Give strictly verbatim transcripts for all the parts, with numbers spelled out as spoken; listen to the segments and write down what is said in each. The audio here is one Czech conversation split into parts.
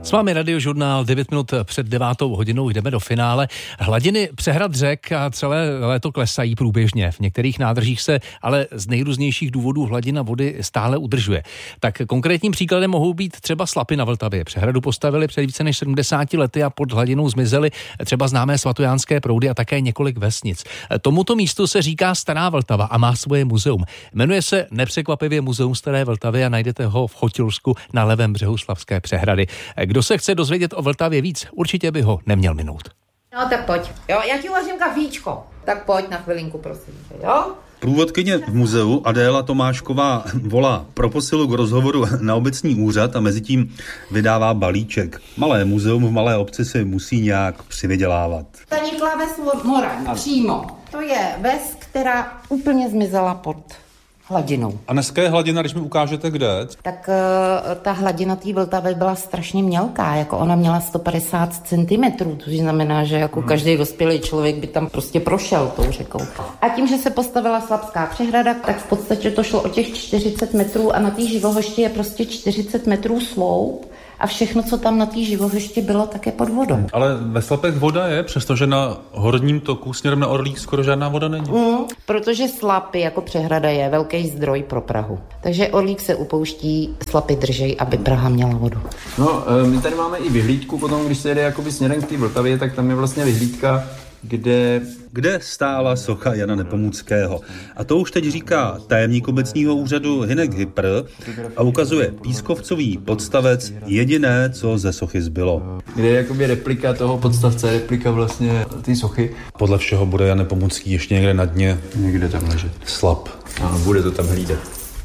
S vámi Radiožurnál, devět minut před devátou hodinou jdeme do finále. Hladiny přehrad řek a celé léto klesají průběžně. V některých nádržích se ale z nejrůznějších důvodů hladina vody stále udržuje. Tak konkrétním příkladem mohou být třeba Slapy na Vltavě. Přehradu postavili před více než sedmdesáti lety a pod hladinou zmizely třeba známé svatojánské proudy a také několik vesnic. Tomuto místu se říká Stará Vltava a má svoje muzeum. Jmenuje se nepřekvapivě Muzeum Staré Vltavy a najdete ho v Chotilsku na levém břehu Slapské přehrady. Kdo se chce dozvědět o Vltavě víc, určitě by ho neměl minout. No tak pojď. Jo, já ti uvařím kafíčko. Tak pojď na chvilinku, prosím. Jo? Průvodkyně v muzeu Adéla Tomášková volá pro posilu k rozhovoru na obecní úřad a mezitím vydává balíček. Malé muzeum v malé obci si musí nějak přivydělávat. Zanikla ves Moraň, přímo. To je ves, která úplně zmizela pod hladinou. A dneska je hladina, když mi ukážete kde? Tak uh, ta hladina té Vltavy byla strašně mělká, jako ona měla sto padesát centimetrů, což znamená, že jako hmm. každý dospělý člověk by tam prostě prošel tou řekou. A tím, že se postavila Slapská přehrada, tak v podstatě to šlo o těch čtyřicet metrů a na té živohošti je prostě čtyřicet metrů sloup. A všechno, co tam na té živohošti bylo, tak je pod vodou. Ale ve Slapech voda je, přestože na horním toku směrem na Orlík skoro žádná voda není. Mm, protože Slapy jako přehrada je velký zdroj pro Prahu. Takže Orlík se upouští, Slapy držej, aby Praha měla vodu. No, my tady máme i vyhlídku, potom když se jede jakoby směrem k té Vltavě, tak tam je vlastně vyhlídka, kde... kde stála socha Jana Nepomuckého. A to už teď říká tajemník obecního úřadu Hynek Hypr a ukazuje pískovcový podstavec, jediné, co ze sochy zbylo. Kde je jakoby replika toho podstavce, replika vlastně té sochy. Podle všeho bude Jan Nepomucký ještě někde na dně. Někde tam ležet. Slap. A bude to tam hlídat.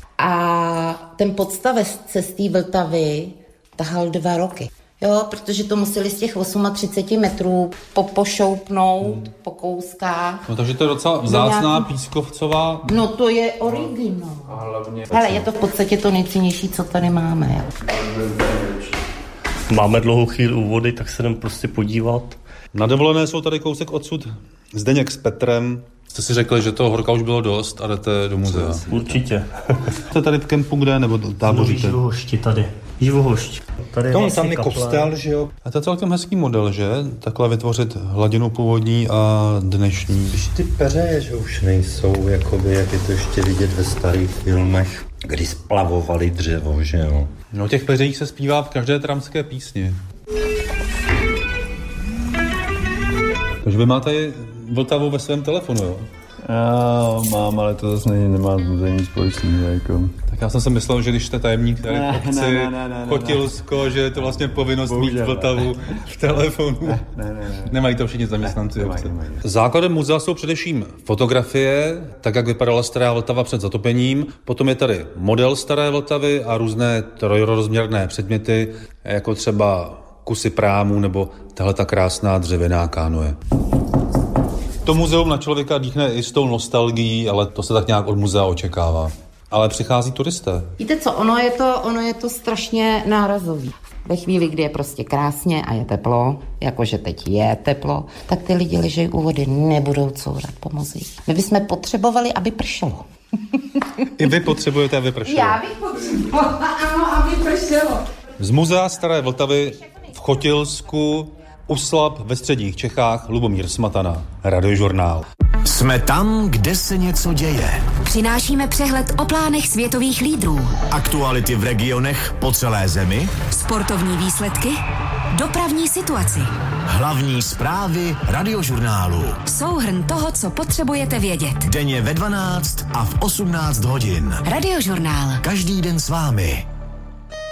A ten podstavec z té Vltavy tahal dva roky. Jo, protože to museli z těch třicet osm metrů popošoupnout hmm. po kouskách. No takže to je docela vzácná nějaký... pískovcová... No to je originál. A hlavně... Hele, je to v podstatě to nejcennější, co tady máme. Jo. Máme dlouhou chvíli u vody, tak se jdem prostě podívat. Na dovolené jsou tady kousek odsud Zdeněk s Petrem. Jste si řekli, že toho horka už bylo dost a jdete do muzea. Určitě. Jste tady v kempu kde, nebo táboříte? No, živohošti tady. Živohošť. Tady Tom tam je kostel, že jo? A to je celkem hezký model, že? Takhle vytvořit hladinu původní a dnešní. Když ty peřeje, že už nejsou, jakoby, jak je to ještě vidět ve starých filmech, kdy splavovali dřevo, že jo? No těch peřejích se zpívá v každé tramské písni. Takže vy máte Vltavu ve svém telefonu, jo? Já mám, ale to zase není, nemá s muzeem společného, jako. Tak já jsem si myslel, že když jste tajemník tady v obci, ne, ne, ne, Chotilsko, že je to vlastně povinnost Bohužel, mít Vltavu v telefonu. Ne, ne, ne, ne. Nemají to všichni zaměstnanci ne, obce. nemají, nemají. Základem muzea jsou především fotografie, tak jak vypadala Stará Vltava před zatopením. Potom je tady model Staré Vltavy a různé trojrozměrné předměty, jako třeba kusy prámů nebo tahle ta krásná dřevěná kánoe. To muzeum na člověka dýchne i s tou nostalgií, ale to se tak nějak od muzea očekává. Ale přichází turisté. Víte co, ono je to, ono je to strašně nárazový. Ve chvíli, kdy je prostě krásně a je teplo, jakože teď je teplo, tak ty lidi ležejí u vody, nebudou courat po muzích. My bychom potřebovali, aby pršelo. I vy potřebujete, aby pršelo. Já bych potřebovala, ano, aby pršelo. Z muzea Staré Vltavy v Chotilsku u Slap ve středních Čechách Lubomír Smatana, Radiožurnál. Jsme tam, kde se něco děje. Přinášíme přehled o plánech světových lídrů. Aktuality v regionech po celé zemi. Sportovní výsledky. Dopravní situaci. Hlavní zprávy Radiožurnálu. Souhrn toho, co potřebujete vědět. Denně ve dvanáct a v osmnáct hodin. Radiožurnál. Každý den s vámi.